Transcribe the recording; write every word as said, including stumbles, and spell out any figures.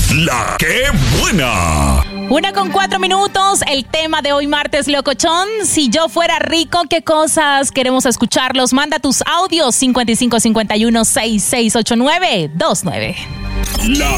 La que buena. Una con cuatro minutos, el tema de hoy martes locochón. Si yo fuera rico, ¿qué cosas? Queremos escucharlos. Manda tus audios cincuenta y cinco cincuenta y uno sesenta y seis ochenta y nueve veintinueve. La